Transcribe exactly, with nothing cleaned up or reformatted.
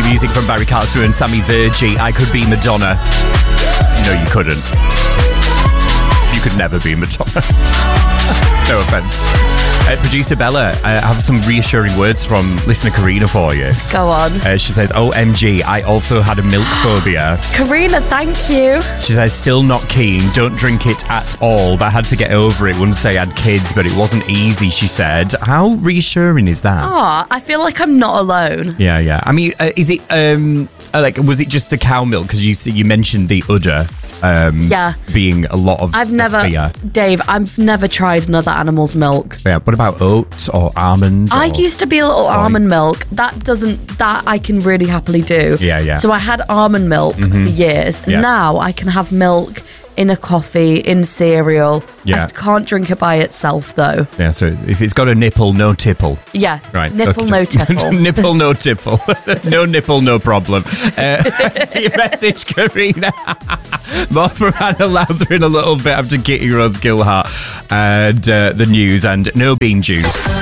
music from Barry Carter and Sammy Virgie. I could be Madonna. No, you couldn't. You could never be Madonna. No offence. Uh, producer Bella, I have some reassuring words from listener Karina for you. Go on. Uh, she says, O M G, I also had a milk phobia. Karina, thank you. She says, still not keen, don't drink it at all, but I had to get over it once I had kids, but it wasn't easy, she said. How reassuring is that? Oh, I feel like I'm not alone. Yeah, yeah. I mean, uh, is it, um, uh, like, was it just the cow milk? Because you you mentioned the udder. Um, yeah. Being a lot of I've never, fear. Dave, I've never tried another animal's milk. Yeah, what about oats or almond? I or used to be a little soy? almond milk. That doesn't, that I can really happily do. Yeah, yeah. So I had almond milk Mm-hmm. for years. Yeah. Now I can have milk in a coffee, in cereal. Yeah. I can't drink it by itself though. Yeah, so if it's got a nipple, no tipple. Yeah. Right. Nipple, okay. no tipple. Nipple, no tipple. No nipple, no problem. Uh, see your message, Karina. More from Hannah Lowther in a little bit after Kitty Rose Gilhart and uh, the news and no bean juice.